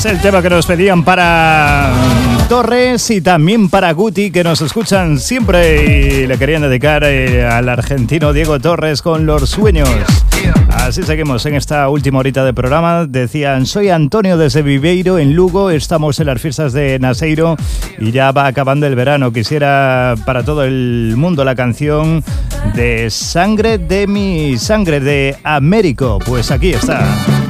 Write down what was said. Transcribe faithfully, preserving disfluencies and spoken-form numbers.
el tema que nos pedían para Torres y también para Guti, que nos escuchan siempre y le querían dedicar eh, al argentino Diego Torres con Los Sueños. Así seguimos en esta última horita de programa. Decían, soy Antonio desde Viveiro, en Lugo. Estamos en las fiestas de Naseiro y ya va acabando el verano. Quisiera para todo el mundo la canción de Sangre de mi Sangre de Américo. Pues aquí está.